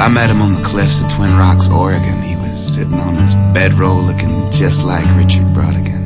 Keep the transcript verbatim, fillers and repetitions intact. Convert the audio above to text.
I met him on the cliffs of Twin Rocks, Oregon. He was sitting on his bedroll looking just like Richard Brodigan.